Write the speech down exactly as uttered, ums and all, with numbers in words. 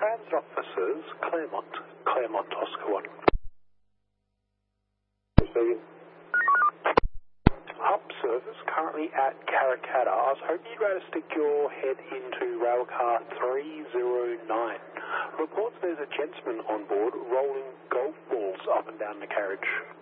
transit officers, Claremont, Claremont, Oscar one. Hub service currently at Karrakatta. I was hoping you'd be able to stick your head into railcar three zero nine. Reports there's a gentleman on board rolling golf balls up and down the carriage.